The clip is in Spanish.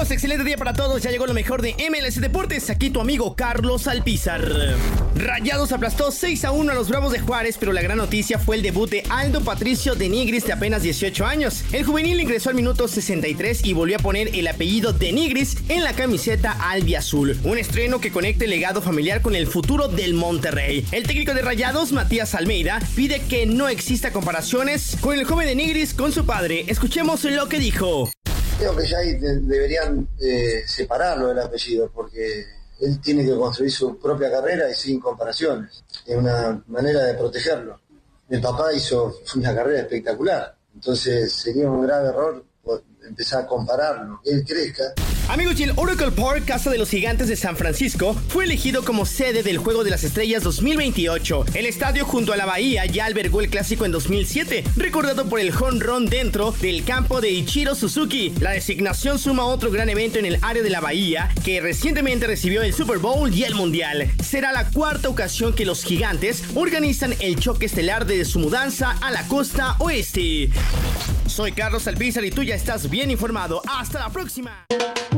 Amigos, excelente día para todos. Ya llegó lo mejor de MLS Deportes. Aquí tu amigo Carlos Alpizar. Rayados aplastó 6-1 a los Bravos de Juárez, pero la gran noticia fue el debut de Aldo Patricio de Nigris, de apenas 18 años. El juvenil ingresó al minuto 63 y volvió a poner el apellido de Nigris en la camiseta albiazul. Un estreno que conecta el legado familiar con el futuro del Monterrey. El técnico de Rayados, Matías Almeida, pide que no exista comparaciones con el joven de Nigris con su padre. Escuchemos lo que dijo. Creo que ya ahí deberían separarlo del apellido, porque él tiene que construir su propia carrera y sin comparaciones. Es una manera de protegerlo. Mi papá hizo una carrera espectacular, entonces sería un grave error empezar a compararlo, que él crezca. Amigos, y el Oracle Park, casa de los Gigantes de San Francisco, fue elegido como sede del Juego de las Estrellas 2028. El estadio junto a la bahía ya albergó el clásico en 2007, recordado por el home run dentro del campo de Ichiro Suzuki. La designación suma otro gran evento en el área de la bahía, que recientemente recibió el Super Bowl y el Mundial. Será la cuarta ocasión que los Gigantes organizan el choque estelar desde su mudanza a la costa oeste. Soy Carlos Alpizar y tú ya estás bien informado. ¡Hasta la próxima!